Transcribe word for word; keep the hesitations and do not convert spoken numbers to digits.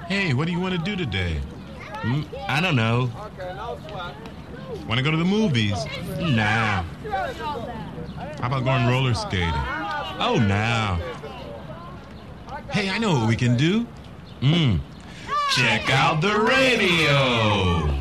Hey, what do you want to do today? Mm, I don't know. Want to go to the movies? Nah. How about going roller skating? Oh, nah. Hey, I know what we can do. Mm. Check out the radio.